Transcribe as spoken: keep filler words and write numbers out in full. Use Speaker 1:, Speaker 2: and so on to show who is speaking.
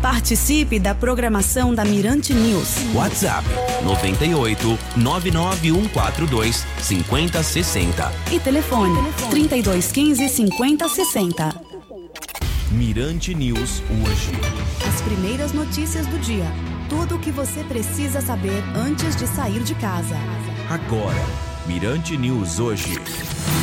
Speaker 1: Participe da programação da Mirante News.
Speaker 2: WhatsApp noventa e oito, nove nove um quatro dois, cinco zero seis zero.
Speaker 1: E telefone trinta e dois quinze, cinquenta sessenta.
Speaker 2: Mirante News hoje.
Speaker 1: As primeiras notícias do dia. Tudo o que você precisa saber antes de sair de casa.
Speaker 2: Agora, Mirante News hoje.